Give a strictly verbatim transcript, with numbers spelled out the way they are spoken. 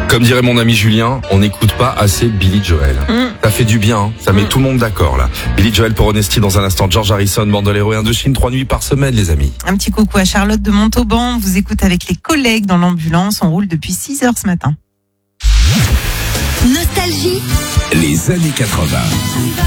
Comme dirait mon ami Julien, on n'écoute pas assez Billy Joel. Mm. Ça fait du bien, hein. Ça met mm. tout le monde d'accord là. Billy Joel pour Honesty dans un instant. George Harrison, Bandolero et Indochine, trois nuits par semaine les amis. Un petit coucou à Charlotte de Montauban. On vous écoute avec les collègues dans l'ambulance. On roule depuis six heures ce matin. Nostalgie. Les années quatre-vingts.